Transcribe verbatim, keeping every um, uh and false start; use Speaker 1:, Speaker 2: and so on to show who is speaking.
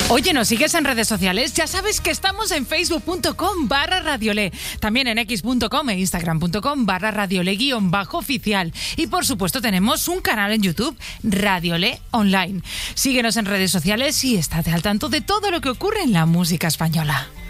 Speaker 1: Oye, ¿nos sigues en redes sociales? Ya sabes que estamos en facebook.com barra radiole, también en x.com e instagram.com barra radiole guión bajo oficial. Y por supuesto tenemos un canal en YouTube, Radiole Online. Síguenos en redes sociales y estate al tanto de todo lo que ocurre en la música española.